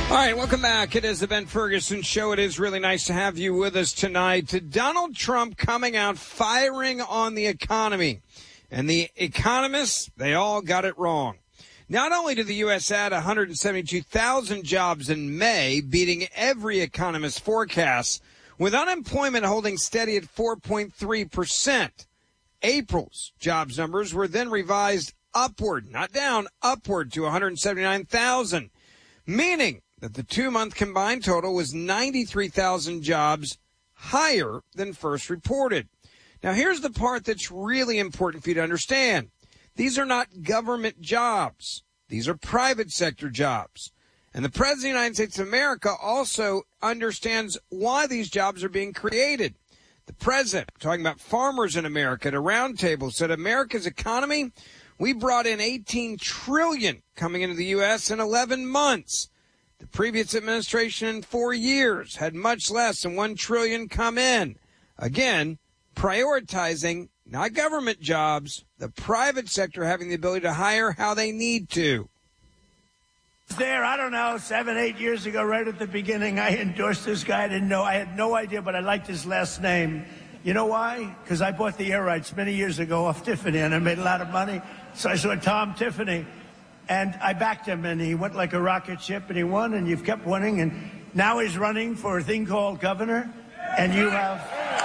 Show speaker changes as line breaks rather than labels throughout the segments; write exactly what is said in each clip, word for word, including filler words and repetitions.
All right, welcome back. It is the Ben Ferguson Show. It is really nice to have you with us tonight. Donald Trump coming out firing on the economy. And the economists, they all got it wrong. Not only did the U S add one hundred seventy-two thousand jobs in May, beating every economist's forecast, with unemployment holding steady at four point three percent. April's jobs numbers were then revised upward, not down, upward to one hundred seventy-nine thousand, meaning that the two-month combined total was ninety-three thousand jobs higher than first reported. Now, here's the part that's really important for you to understand. These are not government jobs. These are private sector jobs. And the President of the United States of America also understands why these jobs are being created. The President, talking about farmers in America at a roundtable, said America's economy, we brought in eighteen trillion dollars coming into the U S in eleven months. The previous administration in four years had much less than one trillion dollars come in. Again, prioritizing not government jobs, the private sector having the ability to hire how they need to.
There, I don't know, seven, eight years ago, right at the beginning, I endorsed this guy. I didn't know. I had no idea, but I liked his last name. You know why? Because I bought the air rights many years ago off Tiffany, and I made a lot of money. So I saw Tom Tiffany. And I backed him, and he went like a rocket ship, and he won, and you've kept winning. And now he's running for a thing called governor, and you have...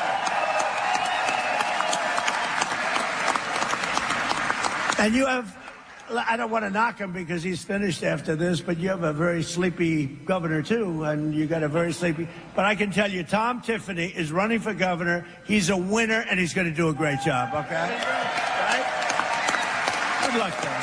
And you have... I don't want to knock him because he's finished after this, but you have a very sleepy governor, too, and you got a very sleepy... But I can tell you, Tom Tiffany is running for governor. He's a winner, and he's going to do a great job, okay? Right? Good luck, Tom.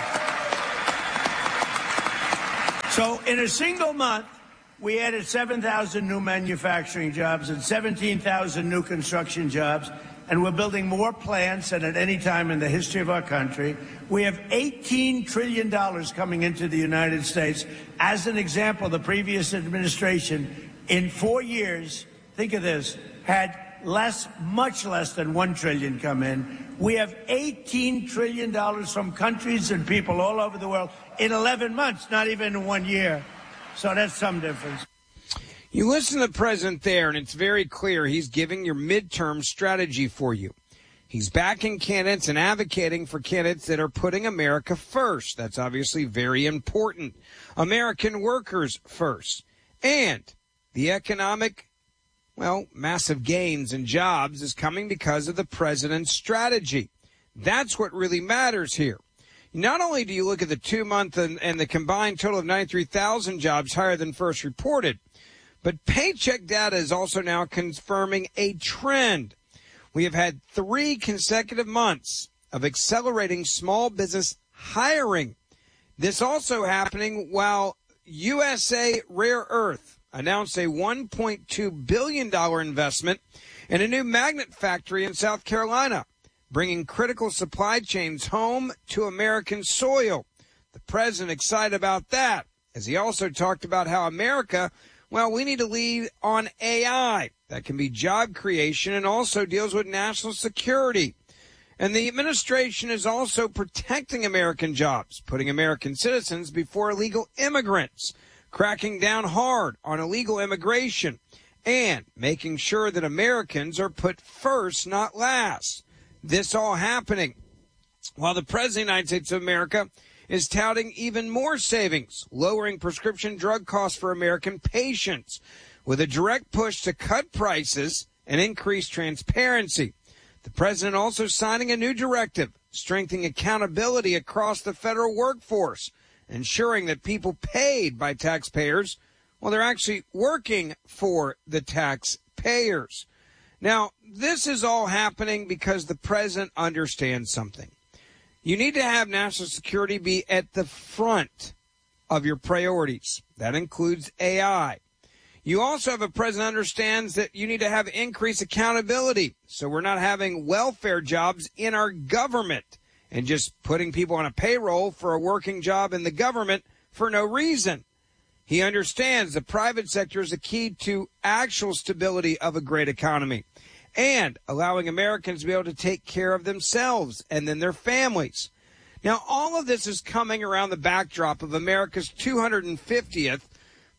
So in a single month, we added seven thousand new manufacturing jobs and seventeen thousand new construction jobs, and we're building more plants than at any time in the history of our country. We have eighteen trillion dollars coming into the United States. As an example, the previous administration, in four years, think of this, had less, much less than one trillion dollars come in. We have eighteen trillion dollars from countries and people all over the world in eleven months, not even in one year. So that's some difference.
You listen to the president there, and it's very clear he's giving your midterm strategy for you. He's backing candidates and advocating for candidates that are putting America first. That's obviously very important. American workers first. And the economic, well, massive gains in jobs is coming because of the president's strategy. That's what really matters here. Not only do you look at the two-month and, and the combined total of ninety-three thousand jobs higher than first reported, but paycheck data is also now confirming a trend. We have had three consecutive months of accelerating small business hiring. This also happening while U S A Rare Earth announced a one point two billion dollars investment in a new magnet factory in South Carolina, bringing critical supply chains home to American soil. The president excited about that, as he also talked about how America, well, we need to lead on A I. That can be job creation and also deals with national security. And the administration is also protecting American jobs, putting American citizens before illegal immigrants, cracking down hard on illegal immigration, and making sure that Americans are put first, not last. This all happening while the President of the United States of America is touting even more savings, lowering prescription drug costs for American patients with a direct push to cut prices and increase transparency. The president also signing a new directive, strengthening accountability across the federal workforce, ensuring that people paid by taxpayers, well, they're actually working for the taxpayers. Now, this is all happening because the president understands something. You need to have national security be at the front of your priorities. That includes A I. You also have a president who understands that you need to have increased accountability, so we're not having welfare jobs in our government and just putting people on a payroll for a working job in the government for no reason. He understands the private sector is the key to actual stability of a great economy and allowing Americans to be able to take care of themselves and then their families. Now, all of this is coming around the backdrop of America's two hundred fiftieth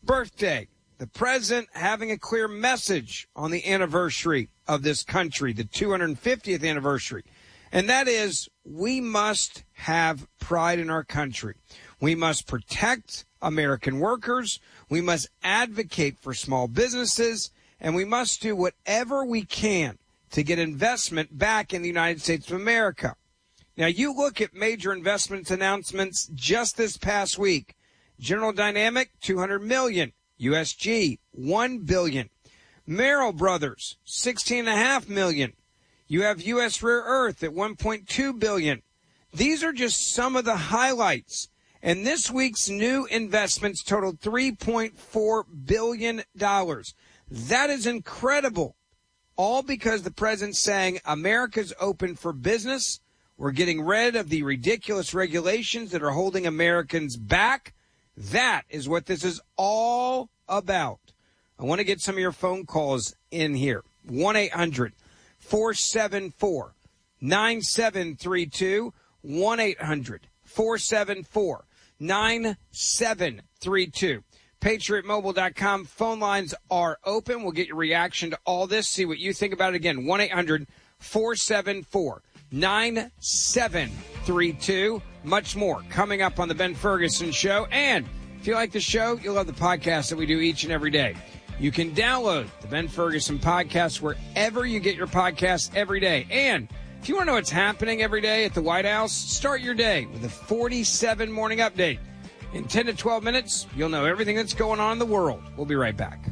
birthday. The president having a clear message on the anniversary of this country, the two hundred fiftieth anniversary. And that is, we must have pride in our country. We must protect American workers. We must advocate for small businesses. And we must do whatever we can to get investment back in the United States of America. Now, you look at major investment announcements just this past week. General Dynamic, two hundred million dollars. U S G, one billion dollars. Merrill Brothers, sixteen point five million dollars. You have U S Rare Earth at one point two billion dollars. These are just some of the highlights. And this week's new investments totaled three point four billion dollars. That is incredible. All because the president's saying America's open for business. We're getting rid of the ridiculous regulations that are holding Americans back. That is what this is all about. I want to get some of your phone calls in here. one eight hundred four seven four nine seven three two. one eight hundred four seven four nine seven three two. Patriot Mobile dot com phone lines are open. We'll get your reaction to all this. See what you think about it. Again, one eight hundred four seven four nine seven three two. Much more coming up on the Ben Ferguson Show. And if you like the show, you'll love the podcast that we do each and every day. You can download the Ben Ferguson podcast wherever you get your podcasts every day. And if you want to know what's happening every day at the White House, start your day with a forty-seven morning update. In ten to twelve minutes, you'll know everything that's going on in the world. We'll be right back.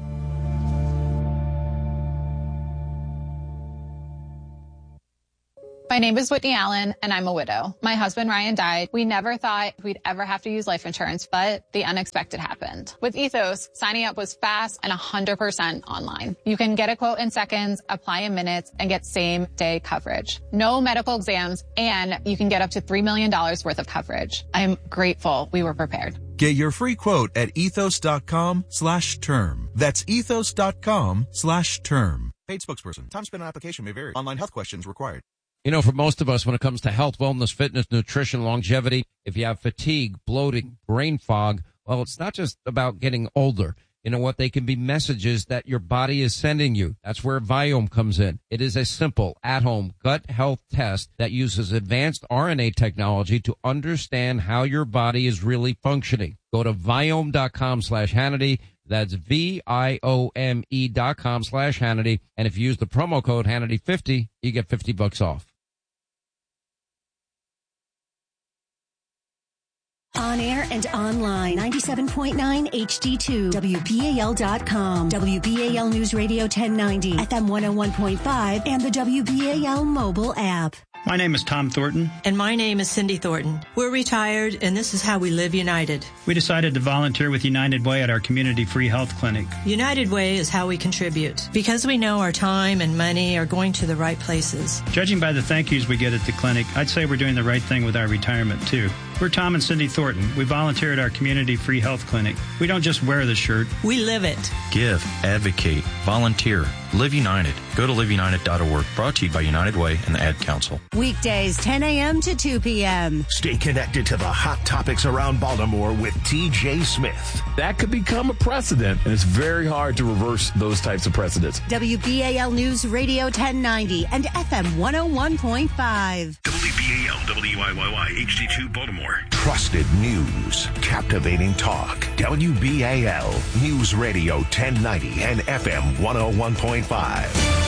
My name is Whitney Allen, and I'm a widow. My husband, Ryan, died. We never thought we'd ever have to use life insurance, but the unexpected happened. With Ethos, signing up was fast and one hundred percent online. You can get a quote in seconds, apply in minutes, and get same-day coverage. No medical exams, and you can get up to three million dollars worth of coverage. I'm grateful we were prepared.
Get your free quote at ethos.com slash term. That's ethos.com slash term. Paid spokesperson. Time spent on application may vary. Online health questions required.
You know, for most of us, when it comes to health, wellness, fitness, nutrition, longevity, if you have fatigue, bloating, brain fog, well, it's not just about getting older. You know what? They can be messages that your body is sending you. That's where Viome comes in. It is a simple, at-home gut health test that uses advanced R N A technology to understand how your body is really functioning. Go to Viome.com slash Hannity. That's V-I-O-M-E dot com slash Hannity. And if you use the promo code Hannity fifty, you get fifty bucks off.
On air and online, ninety-seven point nine H D two, W B A L dot com, W B A L News Radio ten ninety, F M one oh one point five, and the W B A L mobile app.
My name is Tom Thornton.
And my name is Cindy Thornton. We're retired, and this is how we live united.
We decided to volunteer with United Way at our community free health clinic.
United Way is how we contribute, because we know our time and money are going to the right places.
Judging by the thank yous we get at the clinic, I'd say we're doing the right thing with our retirement, too. We're Tom and Cindy Thornton. We volunteer at our community free health clinic. We don't just wear the shirt.
We live it.
Give, advocate, volunteer, live united. Go to live united dot org. Brought to you by United Way and the Ad Council.
Weekdays, ten a.m. to two p.m.
Stay connected to the hot topics around Baltimore with T J Smith.
That could become a precedent, and it's very hard to reverse those types of precedents.
W B A L News Radio ten ninety and F M one oh one point five.
W B A L W I Y Y H D two Baltimore. Trusted news, captivating talk. W B A L News Radio ten ninety and F M one oh one point five.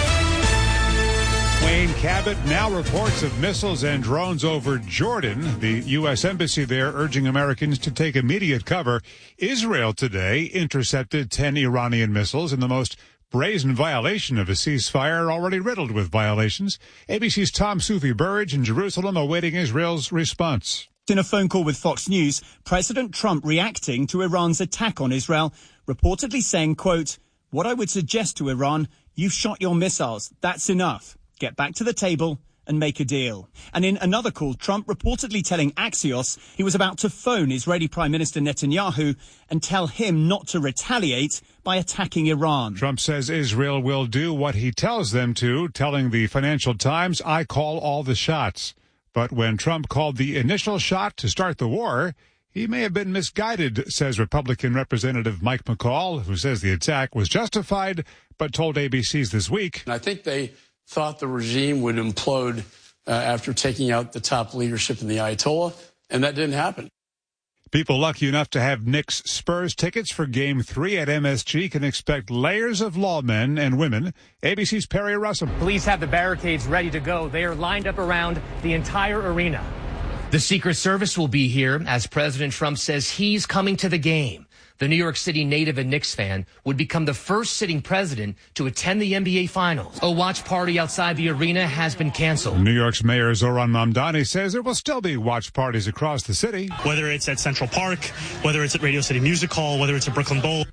Wayne Cabot now reports of missiles and drones over Jordan. The U S Embassy there urging Americans to take immediate cover. Israel today intercepted ten Iranian missiles in the most brazen violation of a ceasefire, already riddled with violations. A B C's Tom Sufi Burridge in Jerusalem awaiting Israel's response.
In a phone call with Fox News, President Trump reacting to Iran's attack on Israel, reportedly saying, quote, "What I would suggest to Iran, you've shot your missiles. That's enough. Get back to the table and make a deal." And in another call, Trump reportedly telling Axios he was about to phone Israeli Prime Minister Netanyahu and tell him not to retaliate by attacking Iran.
Trump says Israel will do what he tells them to, telling the Financial Times, "I call all the shots." But when Trump called the initial shot to start the war, He may have been misguided, says Republican Representative Mike McCall, who says the attack was justified, but told A B C's This Week.
I think they thought the regime would implode uh, after taking out the top leadership in the Ayatollah, and that didn't happen.
People lucky enough to have Knicks Spurs tickets for Game three at M S G can expect layers of lawmen and women. A B C's Perry Russell.
Police have the barricades ready to go. They are lined up around the entire arena. The Secret Service will be here as President Trump says he's coming to the game. The New York City native and Knicks fan would become the first sitting president to attend the N B A Finals. A watch party outside the arena has been canceled.
New York's Mayor Zoran Mamdani says there will still be watch parties across the city.
Whether it's at Central Park, whether it's at Radio City Music Hall, whether it's at Brooklyn Bowl.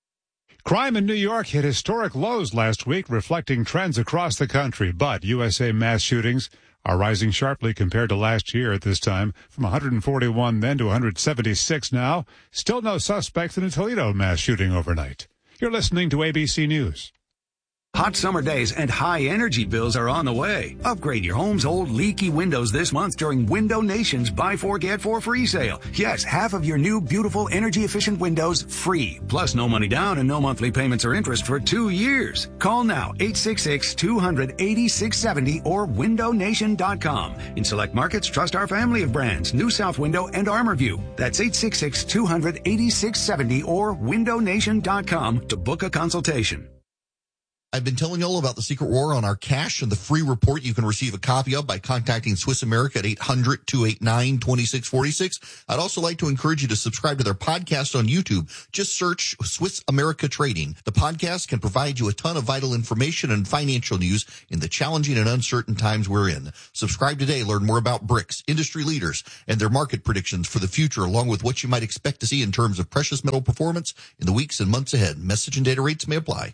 Crime in New York hit historic lows last week, reflecting trends across the country. But U S A mass shootings are rising sharply compared to last year at this time, from one hundred forty-one then to one hundred seventy-six now. Still no suspects in a Toledo mass shooting overnight. You're listening to A B C News.
Hot summer days and high energy bills are on the way. Upgrade your home's old leaky windows this month during Window Nation's Buy Four, Get Four free sale. Yes, half of your new, beautiful, energy-efficient windows free. Plus no money down and no monthly payments or interest for two years. Call now, eight six six, two hundred, eighty-six seventy or window nation dot com. In select markets, trust our family of brands, New South Window and ArmorView. That's eight six six, two hundred, eighty-six seventy or window nation dot com to book a consultation.
I've been telling you all about the Secret War on our cash and the free report you can receive a copy of by contacting Swiss America at eight hundred, two eight nine, two six four six. I'd also like to encourage you to subscribe to their podcast on YouTube. Just search Swiss America Trading. The podcast can provide you a ton of vital information and financial news in the challenging and uncertain times we're in. Subscribe today. Learn more about BRICS, industry leaders, and their market predictions for the future, along with what you might expect to see in terms of precious metal performance in the weeks and months ahead. Message and data rates may apply.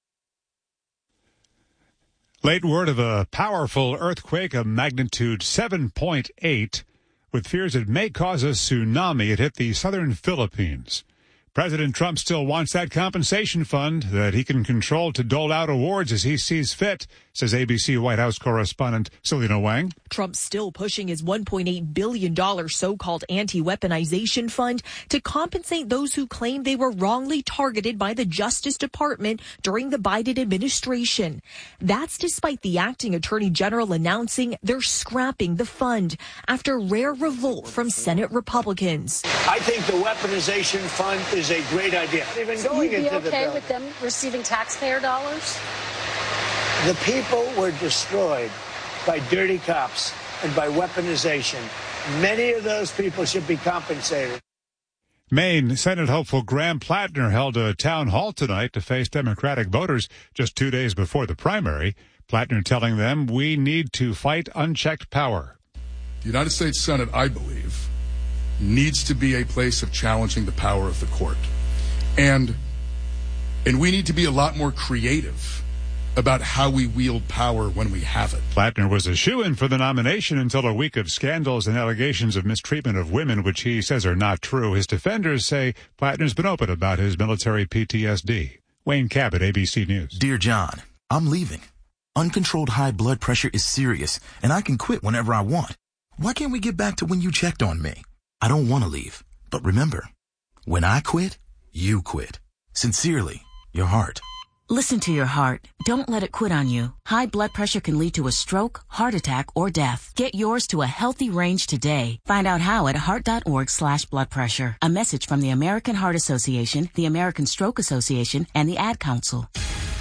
Late word of a powerful earthquake of magnitude seven point eight, with fears it may cause a tsunami. It hit the southern Philippines. President Trump still wants that compensation fund that he can control to dole out awards as he sees fit, says A B C White House correspondent Selena Wang.
Trump's still pushing his one point eight billion dollars so-called anti-weaponization fund to compensate those who claim they were wrongly targeted by the Justice Department during the Biden administration. That's despite the acting attorney general announcing they're scrapping the fund after rare revolt from Senate Republicans.
I think the weaponization fund is a great idea. Even going
You'd be
into
okay
the
with them receiving taxpayer dollars?
The people were destroyed by dirty cops and by weaponization. Many of those people should be compensated.
Maine Senate hopeful Graham Plattner held a town hall tonight to face Democratic voters just two days before the primary. Plattner telling them, we need to fight unchecked power.
The United States Senate, I believe, needs to be a place of challenging the power of the court. And, and we need to be a lot more creative about how we wield power when we have it.
Plattner was a shoo-in for the nomination until a week of scandals and allegations of mistreatment of women, which he says are not true. His defenders say Plattner's been open about his military P T S D. Wayne Cabot, A B C News.
Dear John, I'm leaving. Uncontrolled high blood pressure is serious, and I can quit whenever I want. Why can't we get back to when you checked on me? I don't want to leave, but remember, when I quit, you quit. Sincerely, your heart.
Listen to your heart. Don't let it quit on you. High blood pressure can lead to a stroke, heart attack, or death. Get yours to a healthy range today. Find out how at heart.org slash blood pressure. A message from the American Heart Association, the American Stroke Association, and the Ad Council.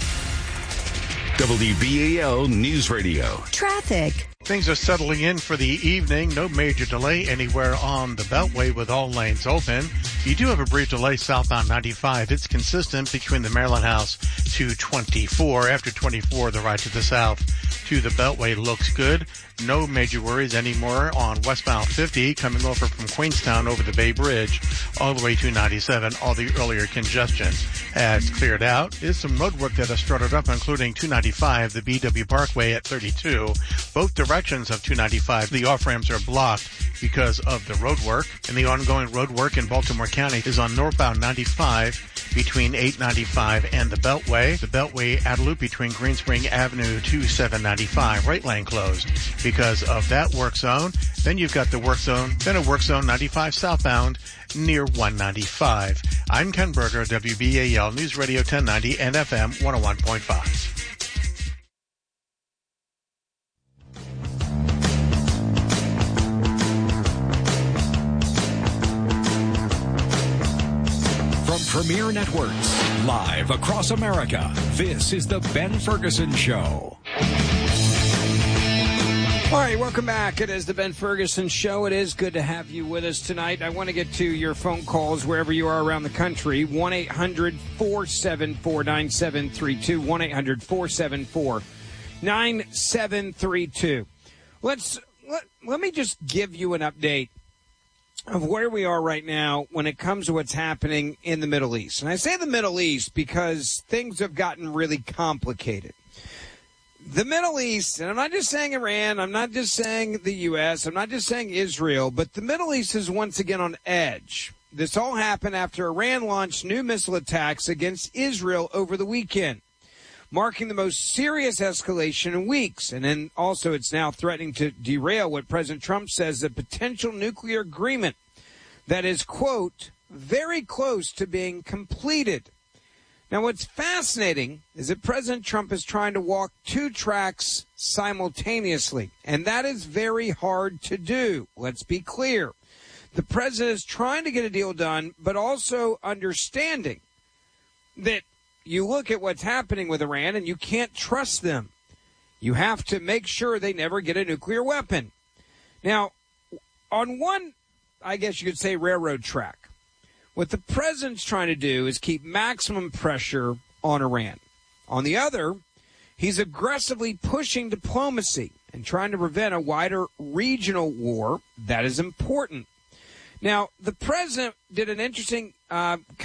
W B A L News Radio.
Traffic. Things are settling in for the evening. No major delay anywhere on the Beltway with all lanes open. You do have a brief delay southbound ninety-five. It's consistent between the Maryland House to twenty-four. After twenty-four, the ride to the south to the Beltway looks good. No major worries anymore on westbound fifty coming over from Queenstown over the Bay Bridge all the way to ninety-seven. All the earlier congestion has cleared out. There's some road work that has started up, including two ninety-five, the B W Parkway at thirty-two. Both directions of two ninety-five, the off-ramps are blocked because of the road work. And the ongoing road work in Baltimore County is on northbound ninety-five between eight ninety-five and the Beltway. The Beltway at a loop between Green Spring Avenue to seven ninety-five. ninety-five, right lane closed because of that work zone. Then you've got the work zone, then a work zone ninety-five southbound near one ninety-five. I'm Ken Berger, W B A L News Radio ten ninety and F M one oh one point five.
From Premier Networks, live across America, this is the Ben Ferguson Show.
All right, welcome back. It is the Ben Ferguson Show. It is good to have you with us tonight. I want to get to your phone calls wherever you are around the country. one eight hundred four seven four nine seven three two. one eight hundred four seven four nine seven three two. Let's let, let me just give you an update of where we are right now when it comes to what's happening in the Middle East. And I say the Middle East because things have gotten really complicated. The Middle East, and I'm not just saying Iran, I'm not just saying the U S, I'm not just saying Israel, but the Middle East is once again on edge. This all happened after Iran launched new missile attacks against Israel over the weekend, marking the most serious escalation in weeks. And then also it's now threatening to derail what President Trump says a potential nuclear agreement that is, quote, very close to being completed. Now, what's fascinating is that President Trump is trying to walk two tracks simultaneously, and that is very hard to do. Let's be clear. The president is trying to get a deal done, but also understanding that you look at what's happening with Iran and you can't trust them. You have to make sure they never get a nuclear weapon. Now, on one, I guess you could say, railroad track, what the president's trying to do is keep maximum pressure on Iran. On the other, he's aggressively pushing diplomacy and trying to prevent a wider regional war that is important. Now, the president did an interesting uh,